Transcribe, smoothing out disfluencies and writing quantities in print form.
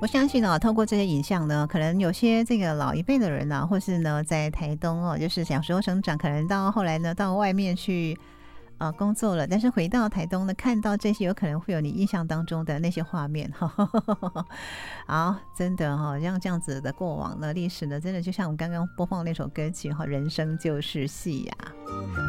相信透过这些影像呢，可能有些这个老一辈的人或是呢在台东就是小时候生长，可能到后来呢到外面去工作了，但是回到台东呢，看到这些有可能会有你印象当中的那些画面。好，真的像这样子的过往呢，历史呢，真的就像我们刚刚播放那首歌曲人生就是戏呀。